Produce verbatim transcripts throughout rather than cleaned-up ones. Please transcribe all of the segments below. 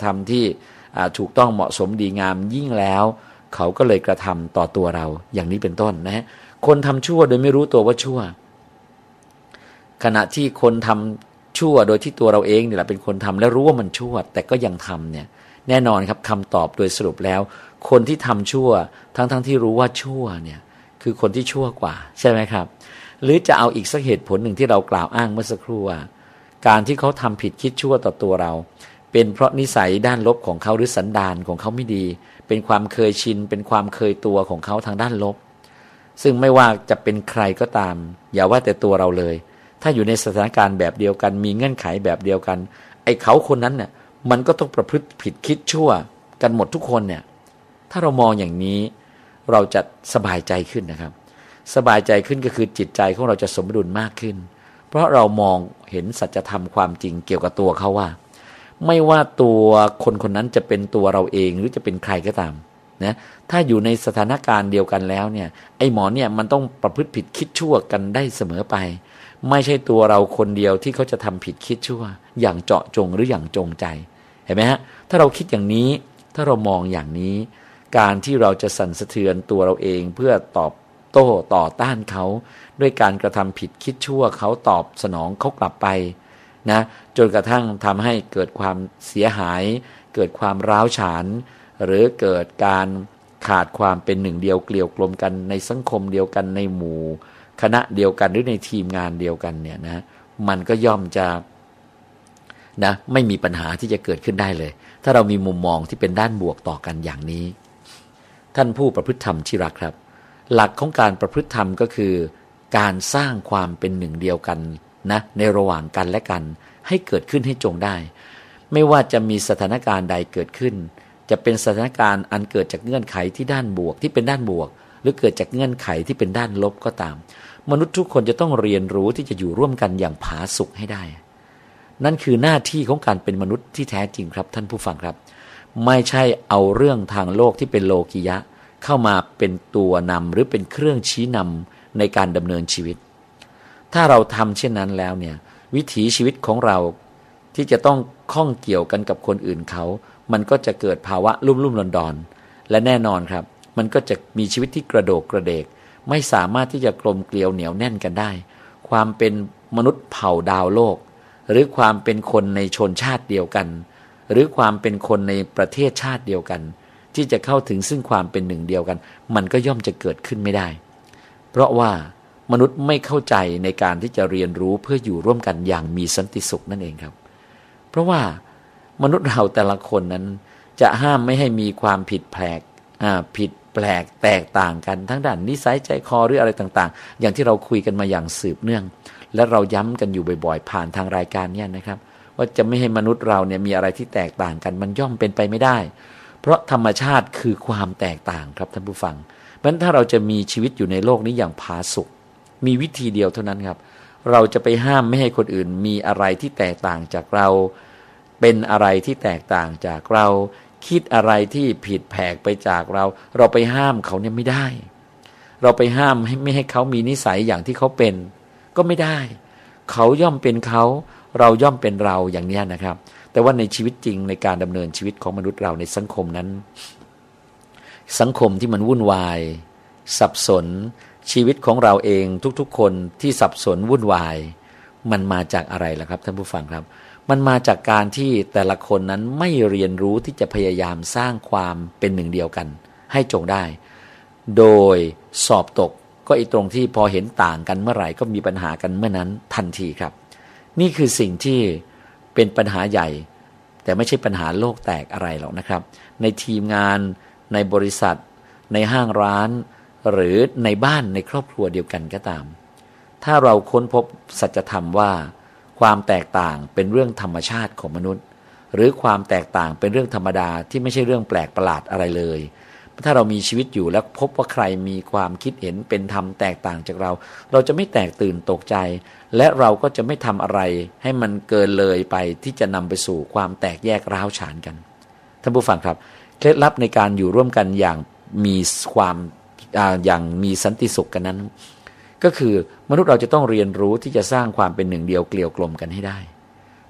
ทำที่ถูกต้องเหมาะสมดีงามยิ่งแล้วเขาก็เลยกระทำต่อตัวเราอย่างนี้เป็นต้นนะฮะคนทำชั่วโดยไม่รู้ตัวว่าชั่วขณะที่คนทำชั่วโดยที่ตัวเราเองเนี่ยแหละเป็นคนทำและรู้ว่ามันชั่วแต่ก็ยังทำเนี่ยแน่นอนครับคำตอบโดยสรุปแล้วคนที่ทำชั่วทั้งๆ ท, ที่รู้ว่าชั่วเนี่ยคือคนที่ชั่วกว่าใช่ไหมครับหรือจะเอาอีกสักเหตุผลหนึ่งที่เรากล่าวอ้างเมื่อสักครู่ว่าการที่เขาทำผิดคิดชั่วต่อตัวเราเป็นเพราะนิสัยด้านลบของเขาหรือสันดานของเขาไม่ดีเป็นความเคยชินเป็นความเคยตัวของเขาทางด้านลบซึ่งไม่ว่าจะเป็นใครก็ตามอย่าว่าแต่ตัวเราเลยถ้าอยู่ในสถานการณ์แบบเดียวกันมีเงื่อนไขแบบเดียวกันไอ้เขาคนนั้นเนี่ยมันก็ต้องประพฤติผิดคิดชั่วกันหมดทุกคนเนี่ยถ้าเรามองอย่างนี้เราจะสบายใจขึ้นนะครับสบายใจขึ้นก็คือจิตใจของเราจะสมดุลมากขึ้นเพราะเรามองเห็นสัจธรรมความจริงเกี่ยวกับตัวเขาว่าไม่ว่าตัวคนคนนั้นจะเป็นตัวเราเองหรือจะเป็นใครก็ตามนะถ้าอยู่ในสถานการณ์เดียวกันแล้วเนี่ยไอ้หมอเนี่ยมันต้องประพฤติผิดคิดชั่วกันได้เสมอไปไม่ใช่ตัวเราคนเดียวที่เขาจะทำผิดคิดชั่วอย่างเจาะจงหรืออย่างจงใจเห็นไหมฮะถ้าเราคิดอย่างนี้ถ้าเรามองอย่างนี้การที่เราจะสั่นสะเทือนตัวเราเองเพื่อตอบโต้ต่อต้านเขาด้วยการกระทำผิดคิดชั่วเขาตอบสนองเขากลับไปนะจนกระทั่งทำให้เกิดความเสียหายเกิดความร้าวฉานหรือเกิดการขาดความเป็นหนึ่งเดียวเกลียวกลมกันในสังคมเดียวกันในหมู่คณะเดียวกันหรือในทีมงานเดียวกันเนี่ยนะมันก็ย่อมจะนะไม่มีปัญหาที่จะเกิดขึ้นได้เลยถ้าเรามีมุมมองที่เป็นด้านบวกต่อกันอย่างนี้ท่านผู้ประพฤติธรรมที่รักครับหลักของการประพฤติธรรมก็คือการสร้างความเป็นหนึ่งเดียวกันนะในระหว่างกันและกันให้เกิดขึ้นให้จงได้ไม่ว่าจะมีสถานการณ์ใดเกิดขึ้นจะเป็นสถานการณ์อันเกิดจากเงื่อนไขที่ด้านบวกที่เป็นด้านบวกหรือเกิดจากเงื่อนไขที่เป็นด้านลบก็ตามมนุษย์ทุกคนจะต้องเรียนรู้ที่จะอยู่ร่วมกันอย่างผาสุกให้ได้นั่นคือหน้าที่ของการเป็นมนุษย์ที่แท้จริงครับท่านผู้ฟังครับไม่ใช่เอาเรื่องทางโลกที่เป็นโลกิยะเข้ามาเป็นตัวนำหรือเป็นเครื่องชี้นำในการดำเนินชีวิตถ้าเราทำเช่นนั้นแล้วเนี่ยวิถีชีวิตของเราที่จะต้องข้องเกี่ยวกันกับคนอื่นเขามันก็จะเกิดภาวะลุ่มลุ่มดอนดอนและแน่นอนครับมันก็จะมีชีวิตที่กระโดกกระเดกไม่สามารถที่จะกลมเกลียวเหนียวแน่นกันได้ความเป็นมนุษย์เผ่าดาวโลกหรือความเป็นคนในชนชาติเดียวกันหรือความเป็นคนในประเทศชาติเดียวกันที่จะเข้าถึงซึ่งความเป็นหนึ่งเดียวกันมันก็ย่อมจะเกิดขึ้นไม่ได้เพราะว่ามนุษย์ไม่เข้าใจในการที่จะเรียนรู้เพื่ออยู่ร่วมกันอย่างมีสันติสุขนั่นเองครับเพราะว่ามนุษย์เราแต่ละคนนั้นจะห้ามไม่ให้มีความผิดแปลกอ่าผิดแปลกแตกต่างกันทั้งด้านนิสัยใจคอหรืออะไรต่างๆอย่างที่เราคุยกันมาอย่างสืบเนื่องและเราย้ำกันอยู่บ่อยๆผ่านทางรายการเนี่ยนะครับว่าจะไม่ให้มนุษย์เราเนี่ยมีอะไรที่แตกต่างกันมันย่อมเป็นไปไม่ได้เพราะธรรมชาติคือความแตกต่างครับท่านผู้ฟังเพราะฉะนั้นถ้าเราจะมีชีวิตอยู่ในโลกนี้อย่างผาสุกมีวิธีเดียวเท่านั้นครับเราจะไปห้ามไม่ให้คนอื่นมีอะไรที่แตกต่างจากเราเป็นอะไรที่แตกต่างจากเราคิดอะไรที่ผิดแผกไปจากเราเราไปห้ามเขาเนี่ยไม่ได้เราไปห้ามให้ไม่ให้เขามีนิสัยอย่างที่เขาเป็นก็ไม่ได้เขาย่อมเป็นเขาเราย่อมเป็นเราอย่างนี้นะครับแต่ว่าในชีวิตจริงในการดำเนินชีวิตของมนุษย์เราในสังคมนั้นสังคมที่มันวุ่นวายสับสนชีวิตของเราเองทุกๆคนที่สับสนวุ่นวายมันมาจากอะไรล่ะครับท่านผู้ฟังครับมันมาจากการที่แต่ละคนนั้นไม่เรียนรู้ที่จะพยายามสร้างความเป็นหนึ่งเดียวกันให้จงได้โดยสอบตกก็อีตรงที่พอเห็นต่างกันเมื่อไหร่ก็มีปัญหากันเมื่อนั้นทันทีครับนี่คือสิ่งที่เป็นปัญหาใหญ่แต่ไม่ใช่ปัญหาโลกแตกอะไรหรอกนะครับในทีมงานในบริษัทในห้างร้านหรือในบ้านในครอบครัวเดียวกันก็ตามถ้าเราค้นพบสัจธรรมว่าความแตกต่างเป็นเรื่องธรรมชาติของมนุษย์หรือความแตกต่างเป็นเรื่องธรรมดาที่ไม่ใช่เรื่องแปลกประหลาดอะไรเลยถ้าเรามีชีวิตอยู่แล้วพบว่าใครมีความคิดเห็นเป็นธรรมแตกต่างจากเราเราจะไม่แตกตื่นตกใจและเราก็จะไม่ทำอะไรให้มันเกินเลยไปที่จะนำไปสู่ความแตกแยกร้าวฉานกันท่านผู้ฟังครับเคล็ดลับในการอยู่ร่วมกันอย่างมีความอ่าอย่างมีสันติสุขกันนั้นก็คือมนุษย์เราจะต้องเรียนรู้ที่จะสร้างความเป็นหนึ่งเดียวเกลียวกลมกันให้ได้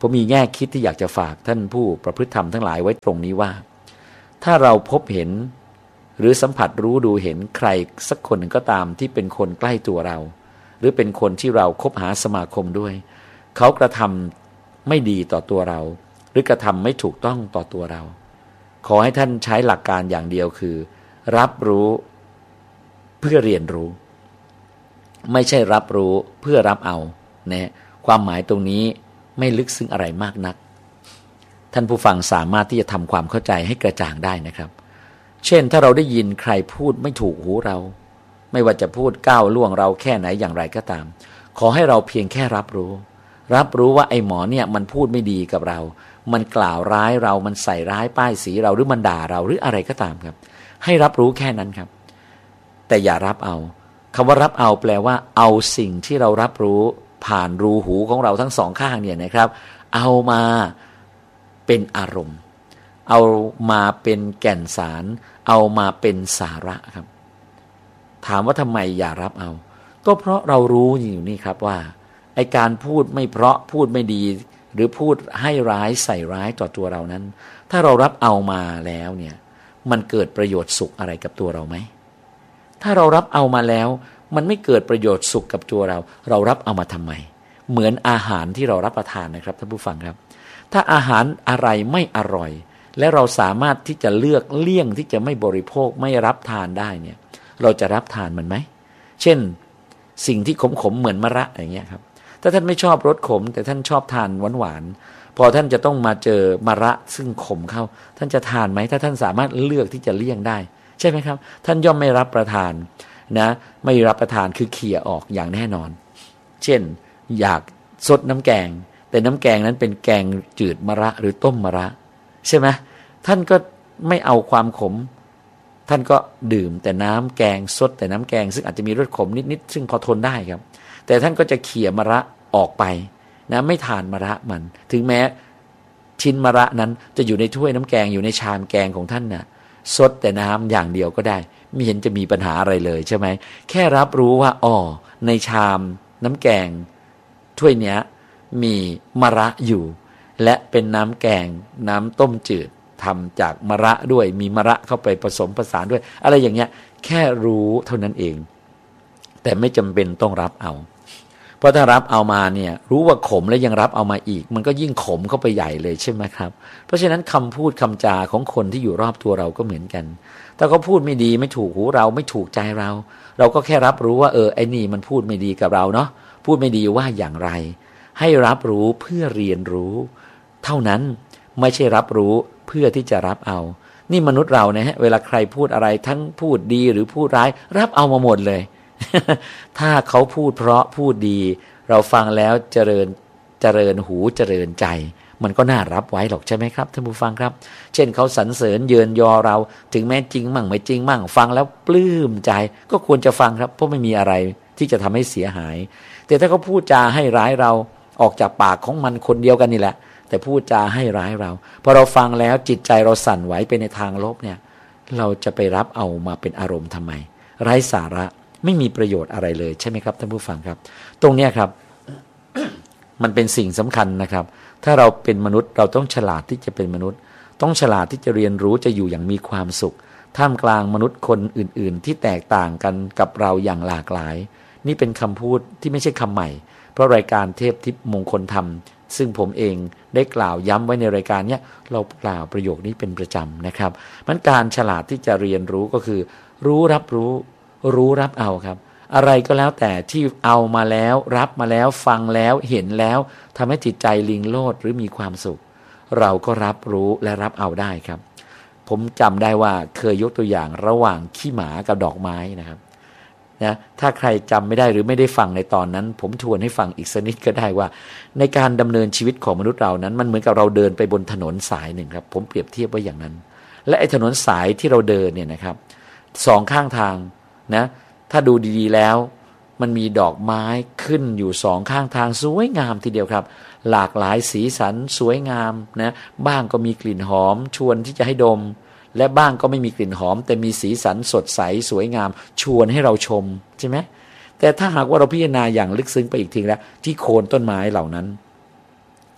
ผมมีแง่คิดที่อยากจะฝากท่านผู้ประพฤติธรรมทั้งหลายไว้ตรงนี้ว่าถ้าเราพบเห็นหรือสัมผัสรู้ดูเห็นใครสักคนหนึ่งก็ตามที่เป็นคนใกล้ตัวเราหรือเป็นคนที่เราคบหาสมาคมด้วยเขากระทำไม่ดีต่อตัวเราหรือกระทำไม่ถูกต้องต่อตัวเราขอให้ท่านใช้หลักการอย่างเดียวคือรับรู้เพื่อเรียนรู้ไม่ใช่รับรู้เพื่อรับเอานะความหมายตรงนี้ไม่ลึกซึ้งอะไรมากนักท่านผู้ฟังสามารถที่จะทำความเข้าใจให้กระจ่างได้นะครับเช่นถ้าเราได้ยินใครพูดไม่ถูกหูเราไม่ว่าจะพูดก้าวล่วงเราแค่ไหนอย่างไรก็ตามขอให้เราเพียงแค่รับรู้รับรู้ว่าไอ้หมอเนี่ยมันพูดไม่ดีกับเรามันกล่าวร้ายเรามันใส่ร้ายป้ายสีเราหรือมันด่าเราหรืออะไรก็ตามครับให้รับรู้แค่นั้นครับแต่อย่ารับเอาคำว่ารับเอาแปลว่าเอาสิ่งที่เรารับรู้ผ่านรูหูของเราทั้งสองข้างเนี่ยนะครับเอามาเป็นอารมณ์เอามาเป็นแก่นสารเอามาเป็นสาระครับถามว่าทำไมอย่ารับเอาก็เพราะเรารู้อยู่นี่ครับว่าไอ้การพูดไม่เพราะพูดไม่ดีหรือพูดให้ร้ายใส่ร้ายต่อตัวเรานั้นถ้าเรารับเอามาแล้วเนี่ยมันเกิดประโยชน์สุขอะไรกับตัวเราไหมถ้าเรารับเอามาแล้วมันไม่เกิดประโยชน์สุขกับตัวเราเรารับเอามาทำไมเหมือนอาหารที่เรารับประทานนะครับท่านผู้ฟังครับถ้าอาหารอะไรไม่อร่อยและเราสามารถที่จะเลือกเลี่ยงที่จะไม่บริโภคไม่รับทานได้เนี่ยเราจะรับทานมันไหมเช่นสิ่งที่ขมๆเหมือนมะระอย่างเงี้ยครับถ้าท่านไม่ชอบรสขมแต่ท่านชอบทานหวานๆพอท่านจะต้องมาเจอมะระซึ่งขมเข้าท่านจะทานไหมถ้าท่านสามารถเลือกที่จะเลี่ยงได้ใช่ไหมครับท่านย่อมไม่รับประทานนะไม่รับประทานคือเขี่ยออกอย่างแน่นอนเช่นอยากซดน้ำแกงแต่น้ำแกงนั้นเป็นแกงจืดมะระหรือต้มมะระใช่ไหมท่านก็ไม่เอาความขมท่านก็ดื่มแต่น้ำแกงซดแต่น้ำแกงซึ่งอาจจะมีรสขมนิดๆซึ่งพอทนได้ครับแต่ท่านก็จะเขี่ยมะระออกไปนะไม่ทานมะระมันถึงแม้ชิ้นมะระนั้นจะอยู่ในถ้วยน้ำแกงอยู่ในชามแกงของท่านน่ะซดแต่น้ำอย่างเดียวก็ได้ไม่เห็นจะมีปัญหาอะไรเลยใช่ไหมแค่รับรู้ว่าอ๋อในชามน้ำแกงถ้วยเนี้ยมีมะระอยู่และเป็นน้ำแกงน้ำต้มจืดทำจากมะระด้วยมีมะระเข้าไปผสมผสานด้วยอะไรอย่างเงี้ยแค่รู้เท่านั้นเองแต่ไม่จำเป็นต้องรับเอาเพราะถ้ารับเอามาเนี่ยรู้ว่าขมแล้วยังรับเอามาอีกมันก็ยิ่งขมเข้าไปใหญ่เลยใช่ไหมครับเพราะฉะนั้นคำพูดคำจาของคนที่อยู่รอบตัวเราก็เหมือนกันถ้าเขาพูดไม่ดีไม่ถูกหูเราไม่ถูกใจเราเราก็แค่รับรู้ว่าเออไอ้นี่มันพูดไม่ดีกับเราเนาะพูดไม่ดีว่าอย่างไรให้รับรู้เพื่อเรียนรู้เท่านั้นไม่ใช่รับรู้เพื่อที่จะรับเอานี่มนุษย์เรานะฮะเวลาใครพูดอะไรทั้งพูดดีหรือพูดร้ายรับเอามาหมดเลย ถ้าเขาพูดเพราะพูดดีเราฟังแล้วเจริญเจริญหูเจริญใจมันก็น่ารับไว้หรอกใช่ไหมครับท่านผู้ฟังครับเช่นเขาสรรเสริญเยินยอเราถึงแม้จริงมั่งไม่จริงมั่งฟังแล้วปลื้มใจก็ควรจะฟังครับเพราะไม่มีอะไรที่จะทำให้เสียหายแต่ถ้าเขาพูดจาให้ร้ายเราออกจากปากของมันคนเดียวกันนี่แหละแต่พูดจาให้ร้ายเราพอเราฟังแล้วจิตใจเราสั่นไหวไปในทางลบเนี่ยเราจะไปรับเอามาเป็นอารมณ์ทำไมไร้สาระไม่มีประโยชน์อะไรเลยใช่ไหมครับท่านผู้ฟังครับตรงเนี้ยครับ มันเป็นสิ่งสำคัญนะครับถ้าเราเป็นมนุษย์เราต้องฉลาดที่จะเป็นมนุษย์ต้องฉลาดที่จะเรียนรู้จะอยู่อย่างมีความสุขท่ามกลางมนุษย์คนอื่นๆที่แตกต่างกันกับเราอย่างหลากหลายนี่เป็นคำพูดที่ไม่ใช่คำใหม่เพราะรายการเทพทิพย์มงคลธรรมซึ่งผมเองได้กล่าวย้ำไว้ในรายการเนี้ยเรากล่าวประโยคนี้เป็นประจำนะครับมันการฉลาดที่จะเรียนรู้ก็คือรู้รับรู้รู้รับเอาครับอะไรก็แล้วแต่ที่เอามาแล้วรับมาแล้วฟังแล้วเห็นแล้วทำให้จิตใจลิงโลดหรือมีความสุขเราก็รับรู้และรับเอาได้ครับผมจำได้ว่าเคยยกตัวอย่างระหว่างขี้หมากับดอกไม้นะครับนะถ้าใครจำไม่ได้หรือไม่ได้ฟังในตอนนั้นผมทวนให้ฟังอีกสักนิดก็ได้ว่าในการดำเนินชีวิตของมนุษย์เรานั้นมันเหมือนกับเราเดินไปบนถนนสายหนึ่งครับผมเปรียบเทียบไว้อย่างนั้นและไอ้ถนนสายที่เราเดินเนี่ยนะครับสองข้างทางนะถ้าดูดีๆแล้วมันมีดอกไม้ขึ้นอยู่สองข้างทางสวยงามทีเดียวครับหลากหลายสีสันสวยงามนะบ้างก็มีกลิ่นหอมชวนที่จะให้ดมและบ้างก็ไม่มีกลิ่นหอมแต่มีสีสันสดใสสวยงามชวนให้เราชมใช่ไหมแต่ถ้าหากว่าเราพิจารณาอย่างลึกซึ้งไปอีกทีแล้วที่โคนต้นไม้เหล่านั้น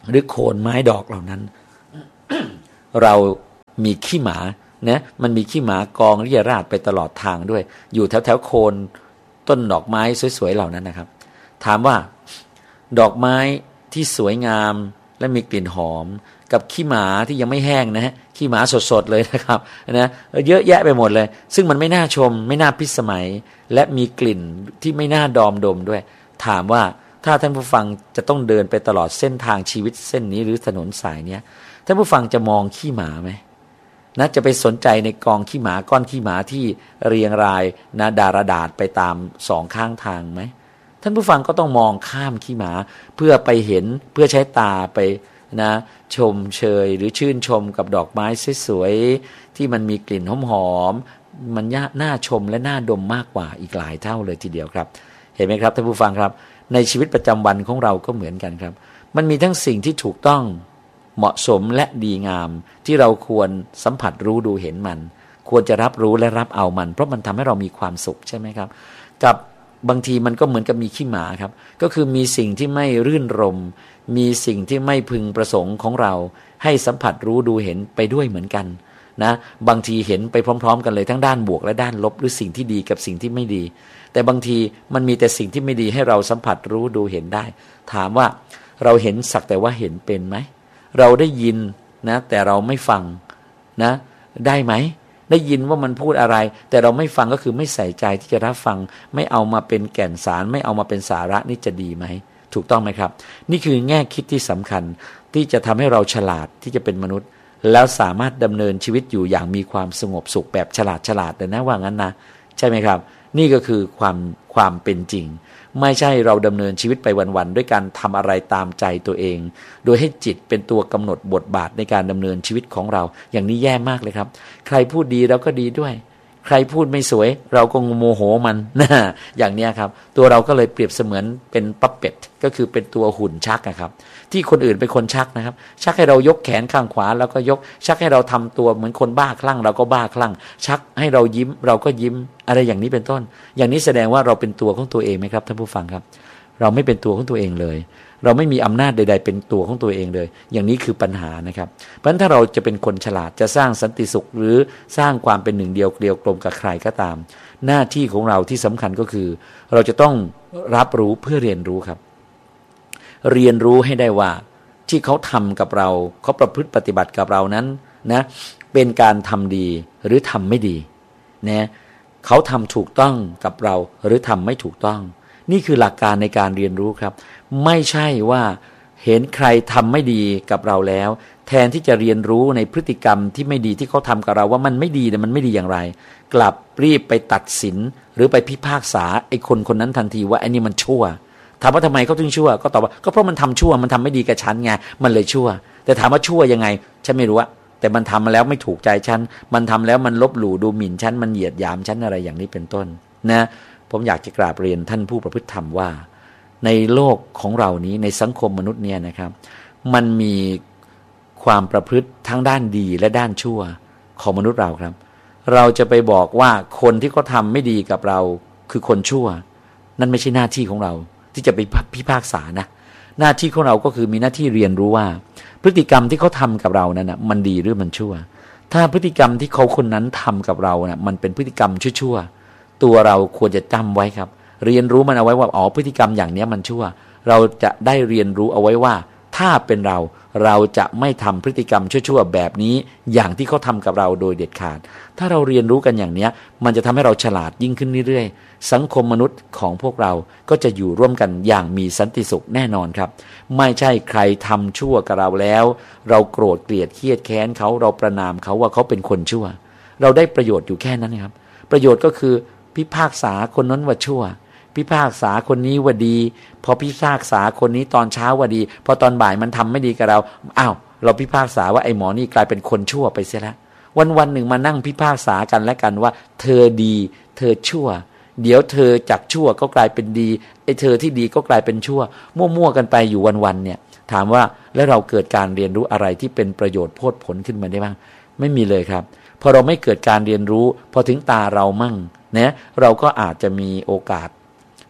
หรือโคนไม้ดอกเหล่านั้น เรามีขี้หมานะมันมีขี้หมากองเรี่ยราดไปตลอดทางด้วยอยู่แถวแถวโคนต้นดอกไม้สวยๆเหล่านั้นนะครับถามว่าดอกไม้ที่สวยงามและมีกลิ่นหอมกับขี้หมาที่ยังไม่แห้งนะฮะขี้หมาสดๆเลยนะครับนะเยอะแยะไปหมดเลยซึ่งมันไม่น่าชมไม่น่าพิสมัยและมีกลิ่นที่ไม่น่าดอมดมด้วยถามว่าถ้าท่านผู้ฟังจะต้องเดินไปตลอดเส้นทางชีวิตเส้นนี้หรือถนนสายเนี้ยท่านผู้ฟังจะมองขี้หมาไหมนะจะไปสนใจในกองขี้หมาก้อนขี้หมาที่เรียงรายนะดารดาษไปตามสองข้างทางไหมท่านผู้ฟังก็ต้องมองข้ามขี้หมาเพื่อไปเห็นเพื่อใช้ตาไปนะชมเชยหรือชื่นชมกับดอกไม้สวยๆที่มันมีกลิ่นหอมๆมันน่าชมและน่าดมมากกว่าอีกหลายเท่าเลยทีเดียวครับเห็นไหมครับท่านผู้ฟังครับในชีวิตประจำวันของเราก็เหมือนกันครับมันมีทั้งสิ่งที่ถูกต้องเหมาะสมและดีงามที่เราควรสัมผัสรู้ดูเห็นมันควรจะรับรู้และรับเอามันเพราะมันทำให้เรามีความสุขใช่ไหมครับกับบางทีมันก็เหมือนกับมีขี้หมาครับก็คือมีสิ่งที่ไม่รื่นรมมีสิ่งที่ไม่พึงประสงค์ของเราให้สัมผัสรู้ดูเห็นไปด้วยเหมือนกันนะบางทีเห็นไปพร้อมๆกันเลยทั้งด้านบวกและด้านลบหรือสิ่งที่ดีกับสิ่งที่ไม่ดีแต่บางทีมันมีแต่สิ่งที่ไม่ดีให้เราสัมผัสรู้ดูเห็นได้ถามว่าเราเห็นสักแต่ว่าเห็นเป็นไหมเราได้ยินนะแต่เราไม่ฟังนะได้ไหมได้ยินว่ามันพูดอะไรแต่เราไม่ฟังก็คือไม่ใส่ใจที่จะรับฟังไม่เอามาเป็นแก่นสารไม่เอามาเป็นสาระนี่จะดีไหมถูกต้องไหมครับนี่คือแง่คิดที่สำคัญที่จะทำให้เราฉลาดที่จะเป็นมนุษย์แล้วสามารถดำเนินชีวิตอยู่อย่างมีความสงบสุขแบบฉลาดฉลาดแต่นะว่างั้นนะใช่ไหมครับนี่ก็คือความความเป็นจริงไม่ใช่เราดำเนินชีวิตไปวันๆด้วยการทำอะไรตามใจตัวเองโดยให้จิตเป็นตัวกำหนดบทบาทในการดำเนินชีวิตของเราอย่างนี้แย่มากเลยครับใครพูดดีเราก็ดีด้วยใครพูดไม่สวยเราก็โมโหมันนะอย่างนี้ครับตัวเราก็เลยเปรียบเสมือนเป็นปั๊ปเป็ดก็คือเป็นตัวหุ่นชักนะครับที่คนอื่นเป็นคนชักนะครับชักให้เรายกแขนข้างขวาแล้วก็ยกชักให้เราทำตัวเหมือนคนบ้าคลั่งเราก็บ้าคลั่งชักให้เรายิ้มเราก็ยิ้มอะไรอย่างนี้เป็นต้นอย่างนี้แสดงว่าเราเป็นตัวของตัวเองไหมครับท่านผู้ฟังครับเราไม่เป็นตัวของตัวเองเลยเราไม่มีอำนาจใดๆเป็นตัวของตัวเองเลยอย่างนี้คือปัญหานะครับเพราะฉะนั้นถ้าเราจะเป็นคนฉลาดจะสร้างสันติสุขหรือสร้างความเป็นหนึ่งเดียวเกลียวกลมกับใครก็ตามหน้าที่ของเราที่สำคัญก็คือเราจะต้องรับรู้เพื่อเรียนรู้ครับเรียนรู้ให้ได้ว่าที่เขาทำกับเราเขาประพฤติปฏิบัติกับเรานั้นนะเป็นการทำดีหรือทำไม่ดีนะเขาทำถูกต้องกับเราหรือทำไม่ถูกต้องนี่คือหลักการในการเรียนรู้ครับไม่ใช่ว่าเห็นใครทำไม่ดีกับเราแล้วแทนที่จะเรียนรู้ในพฤติกรรมที่ไม่ดีที่เขาทำกับเราว่ามันไม่ดีแต่มันไม่ดีอย่างไรกลับรีบไปตัดสินหรือไปพิพากษาไอ้คนคนนั้นทันทีว่าไอ้นี่มันชั่วถามว่าทำไมเขาถึงชั่วก็ตอบว่าก็เพราะมันทำชั่วมันทำไม่ดีกับฉันไงมันเลยชั่วแต่ถามว่าชั่วยังไงฉันไม่รู้อะแต่มันทำมาแล้วไม่ถูกใจฉันมันทำแล้วมันลบหลู่ดูหมิ่นฉันมันเหยียดหยามฉันอะไรอย่างนี้เป็นต้นนะผมอยากจะกราบเรียนท่านผู้ประพฤติธรรมว่าในโลกของเรานี้ในสังคมมนุษย์เนี่ยนะครับมันมีความประพฤติทั้งด้านดีและด้านชั่วของมนุษย์เราครับเราจะไปบอกว่าคนที่เขาทำไม่ดีกับเราคือคนชั่วนั่นไม่ใช่หน้าที่ของเราที่จะไปพิพากษานะหน้าที่ของเราก็คือมีหน้าที่เรียนรู้ว่าพฤติกรรมที่เขาทำกับเรานั้นนะมันดีหรือมันชั่วถ้าพฤติกรรมที่เขาคนนั้นทำกับเรานะมันเป็นพฤติกรรมชั่วๆตัวเราควรจะจำไว้ครับเรียนรู้มันเอาไว้ว่าอ๋อพฤติกรรมอย่างนี้มันชั่วเราจะได้เรียนรู้เอาไว้ว่าถ้าเป็นเราเราจะไม่ทำพฤติกรรมชั่วๆแบบนี้อย่างที่เขาทำกับเราโดยเด็ดขาดถ้าเราเรียนรู้กันอย่างนี้มันจะทำให้เราฉลาดยิ่งขึ้นเรื่อยๆสังคมมนุษย์ของพวกเราก็จะอยู่ร่วมกันอย่างมีสันติสุขแน่นอนครับไม่ใช่ใครทำชั่วกับเราแล้วเราโกรธเกลียดเครียดแค้นเขาเราประณามเขาว่าเขาเป็นคนชั่วเราได้ประโยชน์อยู่แค่นั้นครับประโยชน์ก็คือพิพากษาคนนั้นว่าชั่วพิพากษาคนนี้ว่าดีพอพิพากษาคนนี้ตอนเช้าว่าดีพอตอนบ่ายมันทำไม่ดีกับเราอ้าวเราพิพากษาว่าไอ้หมอนี่กลายเป็นคนชั่วไปเสียแล้ววันวันหนึ่งมานั่งพิพากษากันและกันว่าเธอดีเธอชั่วเดี๋ยวเธอจากชั่วก็กลายเป็นดีไอ้เธอที่ดีก็กลายเป็นชั่วมั่วๆกันไปอยู่วันๆเนี่ยถามว่าแล้วเราเกิดการเรียนรู้อะไรที่เป็นประโยชน์โพดผลขึ้นมาได้บ้างไม่มีเลยครับพอเราไม่เกิดการเรียนรู้พอถึงตาเรามั่งนะเราก็อาจจะมีโอกาส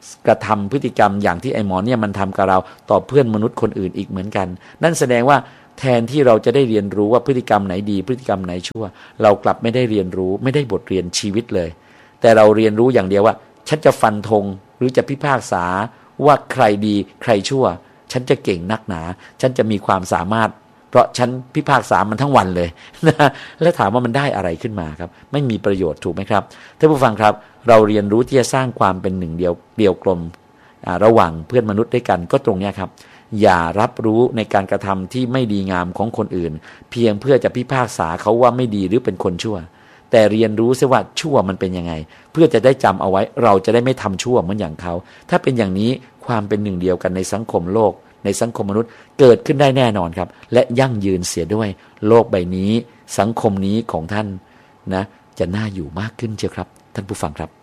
กระทำพฤติกรรมอย่างที่ไอ้หมอเนี่ยมันทำกับเราต่อเพื่อนมนุษย์คนอื่นอีกเหมือนกันนั่นแสดงว่าแทนที่เราจะได้เรียนรู้ว่าพฤติกรรมไหนดีพฤติกรรมไหนชั่วเรากลับไม่ได้เรียนรู้ไม่ได้บทเรียนชีวิตเลยแต่เราเรียนรู้อย่างเดียวว่าฉันจะฟันธงหรือจะพิพากษาว่าใครดีใครชั่วฉันจะเก่งนักหนาฉันจะมีความสามารถเพราะฉันพิพากษามันทั้งวันเลยนะแล้วถามว่ามันได้อะไรขึ้นมาครับไม่มีประโยชน์ถูกไหมครับท่านผู้ฟังครับเราเรียนรู้ที่จะสร้างความเป็นหนึ่งเดียวเดียวกลมระหว่างเพื่อนมนุษย์ด้วยกันก็ตรงนี้ครับอย่ารับรู้ในการกระทำที่ไม่ดีงามของคนอื่นเพียงเพื่อจะพิพากษาเขาว่าไม่ดีหรือเป็นคนชั่วแต่เรียนรู้ซิว่าชั่วมันเป็นยังไงเพื่อจะได้จำเอาไว้เราจะได้ไม่ทำชั่วเหมือนอย่างเขาถ้าเป็นอย่างนี้ความเป็นหนึ่งเดียวกันในสังคมโลกในสังคมมนุษย์เกิดขึ้นได้แน่นอนครับและยั่งยืนเสียด้วยโลกใบนี้สังคมนี้ของท่านนะจะน่าอยู่มากขึ้นเชียวครับท่านผู้ฟังครับ